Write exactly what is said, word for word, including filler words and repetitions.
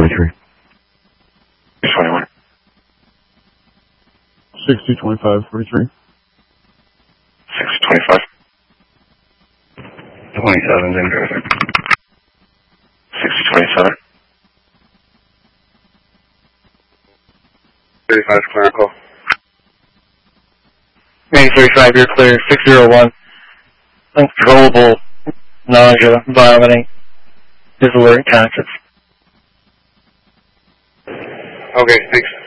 forty-three. six twenty-one. sixty twenty-five forty-three. six twenty-five. twenty-seven, then. six twenty-seven. thirty-five, clear call. Main thirty-five, you're clear. six zero one. Uncontrollable nausea, vomiting, is alert conscious. Okay, thanks.